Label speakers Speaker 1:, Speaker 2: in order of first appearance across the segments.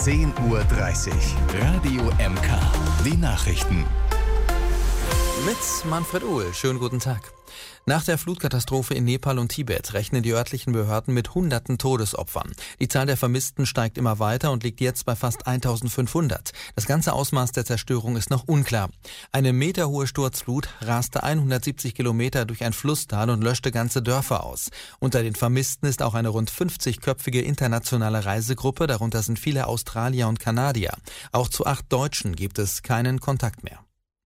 Speaker 1: 10:30 Uhr. Radio MK. Die Nachrichten.
Speaker 2: Mit Manfred Uhl. Schönen guten Tag. Nach der Flutkatastrophe in Nepal und Tibet rechnen die örtlichen Behörden mit hunderten Todesopfern. Die Zahl der Vermissten steigt immer weiter und liegt jetzt bei fast 1500. Das ganze Ausmaß der Zerstörung ist noch unklar. Eine meterhohe Sturzflut raste 170 Kilometer durch ein Flusstal und löschte ganze Dörfer aus. Unter den Vermissten ist auch eine rund 50-köpfige internationale Reisegruppe, darunter sind viele Australier und Kanadier. Auch zu 8 Deutschen gibt es keinen Kontakt mehr.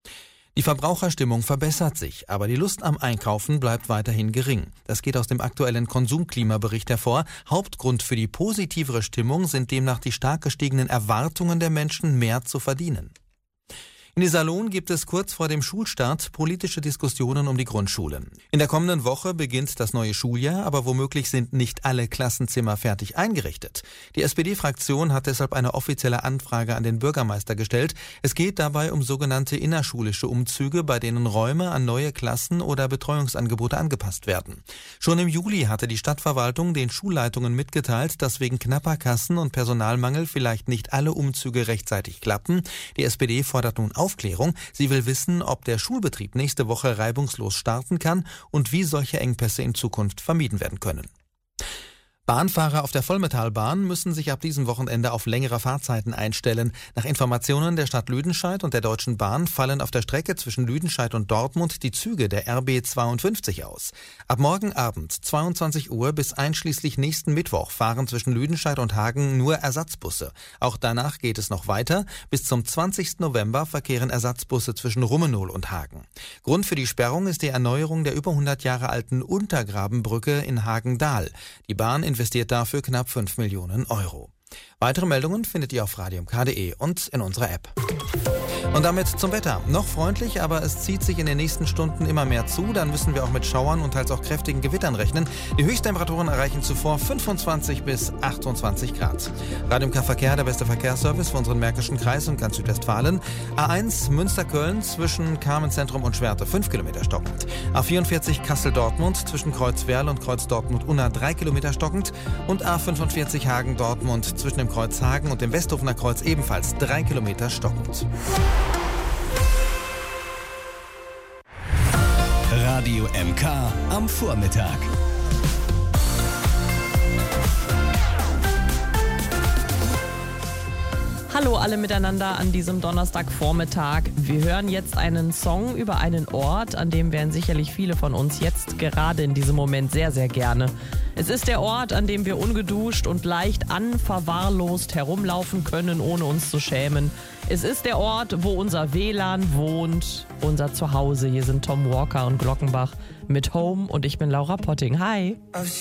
Speaker 2: Die Verbraucherstimmung verbessert sich, aber die Lust am Einkaufen bleibt weiterhin gering. Das geht aus dem aktuellen Konsumklimabericht hervor. Hauptgrund für die positivere Stimmung sind demnach die stark gestiegenen Erwartungen der Menschen, mehr zu verdienen. In Iserlohn gibt es kurz vor dem Schulstart politische Diskussionen um die Grundschulen. In der kommenden Woche beginnt das neue Schuljahr, aber womöglich sind nicht alle Klassenzimmer fertig eingerichtet. Die SPD-Fraktion hat deshalb eine offizielle Anfrage an den Bürgermeister gestellt. Es geht dabei um sogenannte innerschulische Umzüge, bei denen Räume an neue Klassen oder Betreuungsangebote angepasst werden. Schon im Juli hatte die Stadtverwaltung den Schulleitungen mitgeteilt, dass wegen knapper Kassen und Personalmangel vielleicht nicht alle Umzüge rechtzeitig klappen. Die SPD fordert nun Aufklärung. Sie will wissen, ob der Schulbetrieb nächste Woche reibungslos starten kann und wie solche Engpässe in Zukunft vermieden werden können. Bahnfahrer auf der Vollmetallbahn müssen sich ab diesem Wochenende auf längere Fahrzeiten einstellen. Nach Informationen der Stadt Lüdenscheid und der Deutschen Bahn fallen auf der Strecke zwischen Lüdenscheid und Dortmund die Züge der RB 52 aus. Ab morgen Abend 22 Uhr bis einschließlich nächsten Mittwoch fahren zwischen Lüdenscheid und Hagen nur Ersatzbusse. Auch danach geht es noch weiter. Bis zum 20. November verkehren Ersatzbusse zwischen Rummenohl und Hagen. Grund für die Sperrung ist die Erneuerung der über 100 Jahre alten Untergrabenbrücke in Hagen-Dahl. Die Bahn investiert dafür knapp 5 Millionen Euro. Weitere Meldungen findet ihr auf radiomk.de und in unserer App. Und damit zum Wetter. Noch freundlich, aber es zieht sich in den nächsten Stunden immer mehr zu. Dann müssen wir auch mit Schauern und teils auch kräftigen Gewittern rechnen. Die Höchsttemperaturen erreichen zuvor 25 bis 28 Grad. Radio MK Verkehr, der beste Verkehrsservice für unseren Märkischen Kreis und ganz Südwestfalen. A1 Münster-Köln zwischen Carmenzentrum und Schwerte 5 Kilometer stockend. A44 Kassel-Dortmund zwischen Kreuz-Werl und Kreuz-Dortmund-Unna 3 Kilometer stockend. Und A45 Hagen-Dortmund zwischen dem Kreuz Hagen und dem Westhofener Kreuz ebenfalls 3 Kilometer stockend.
Speaker 1: Radio MK am Vormittag.
Speaker 3: Hallo alle miteinander an diesem Donnerstagvormittag. Wir hören jetzt einen Song über einen Ort, an dem wären sicherlich viele von uns jetzt gerade in diesem Moment sehr, sehr gerne. Es ist der Ort, an dem wir ungeduscht und leicht unverwahrlost herumlaufen können, ohne uns zu schämen. Es ist der Ort, wo unser WLAN wohnt, unser Zuhause. Hier sind Tom Walker und Glockenbach mit Home und ich bin Laura Potting. Hi!